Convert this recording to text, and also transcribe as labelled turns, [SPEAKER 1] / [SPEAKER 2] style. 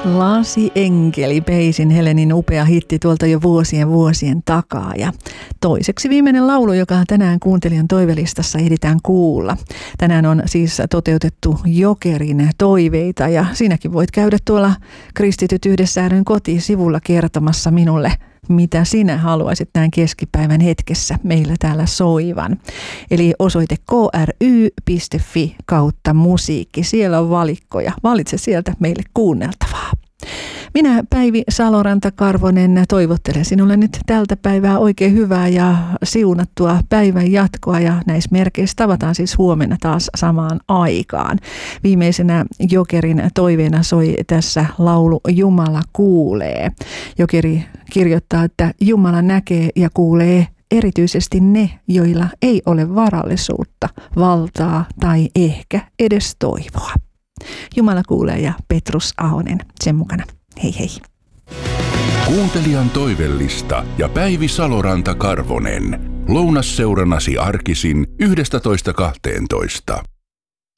[SPEAKER 1] Lasienkeli, Paisin Helenin upea hitti tuolta jo vuosien takaa. Ja toiseksi viimeinen laulu, joka tänään kuuntelijan toivelistassa ehditään kuulla. Tänään on siis toteutettu Jokerin toiveita ja sinäkin voit käydä tuolla Kristityt yhdessä ryn kotisivulla kertomassa minulle, mitä sinä haluaisit tämän keskipäivän hetkessä meillä täällä soivan. Eli osoite kry.fi/musiikki. Siellä on valikkoja. Valitse sieltä meille kuunneltavaa. Minä Päivi Saloranta-Karvonen toivottelen sinulle nyt tältä päivää oikein hyvää ja siunattua päivän jatkoa ja näissä merkeissä tavataan siis huomenna taas samaan aikaan. Viimeisenä Jokerin toiveena soi tässä laulu Jumala kuulee. Jokeri kirjoittaa, että Jumala näkee ja kuulee erityisesti ne, joilla ei ole varallisuutta, valtaa tai ehkä edes toivoa. Jumala kuulee ja Petrus Ahonen sen mukana. Hei hei.
[SPEAKER 2] Kuuntelijan toivellista ja Päivi Saloranta-Karvonen. Lounasseurannasi arkisin 11.12.